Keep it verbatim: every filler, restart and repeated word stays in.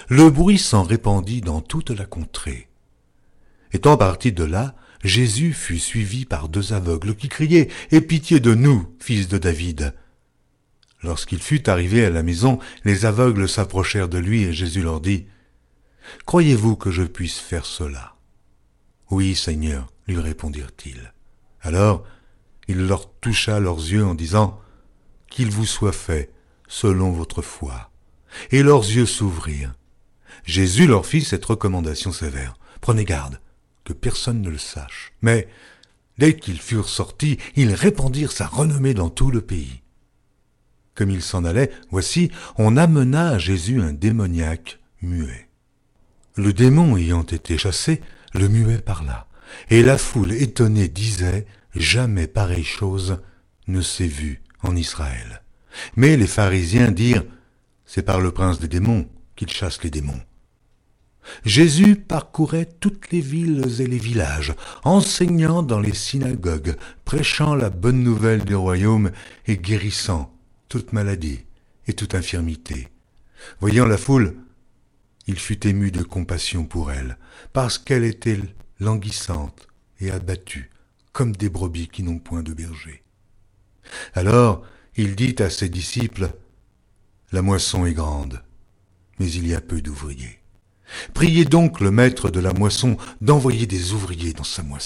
Le bruit s'en répandit dans toute la contrée. Étant parti de là, Jésus fut suivi par deux aveugles qui criaient « Aie pitié de nous, fils de David !» Lorsqu'il fut arrivé à la maison, les aveugles s'approchèrent de lui et Jésus leur dit « Croyez-vous que je puisse faire cela ?» « Oui, Seigneur, lui répondirent-ils. Alors, il leur toucha leurs yeux en disant « Qu'il vous soit fait selon votre foi. » Et leurs yeux s'ouvrirent. Jésus leur fit cette recommandation sévère. « Prenez garde, que personne ne le sache. » Mais, dès qu'ils furent sortis, ils répandirent sa renommée dans tout le pays. Comme ils s'en allaient, voici, on amena à Jésus un démoniaque muet. Le démon ayant été chassé, le muet parla, et la foule étonnée disait « Jamais pareille chose ne s'est vue en Israël. » Mais les pharisiens dirent « C'est par le prince des démons qu'il chasse les démons. » Jésus parcourait toutes les villes et les villages, enseignant dans les synagogues, prêchant la bonne nouvelle du royaume et guérissant toute maladie et toute infirmité. Voyant la foule, il fut ému de compassion pour elle, parce qu'elle était languissante et abattue, comme des brebis qui n'ont point de berger. Alors il dit à ses disciples, « La moisson est grande, mais il y a peu d'ouvriers. Priez donc le maître de la moisson d'envoyer des ouvriers dans sa moisson. »